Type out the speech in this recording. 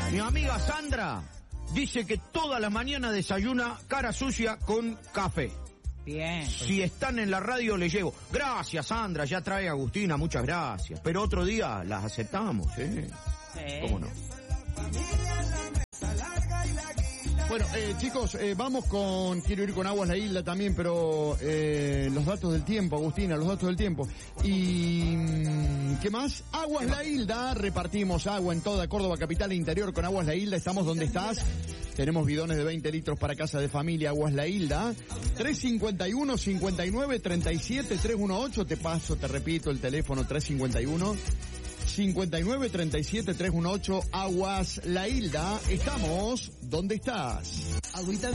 Mi amiga Sandra dice que toda la mañana desayuna cara sucia con café. Bien. Si están en la radio le llevo. Gracias, Sandra, ya trae Agustina, muchas gracias. Pero otro día las aceptamos, ¿eh? Sí. ¿Cómo no? Bueno, chicos, vamos con... Quiero ir con Aguas La Hilda también, pero los datos del tiempo, Agustina, los datos del tiempo. Y... ¿qué más? Aguas La Hilda, repartimos agua en toda Córdoba capital e interior con Aguas La Hilda. Estamos donde estás. Tenemos bidones de 20 litros para casa de familia, Aguas La Hilda. 351 59 37 318. Te paso, te repito, el teléfono 351 59 37 318. Aguas La Hilda. Estamos donde estás. Agüita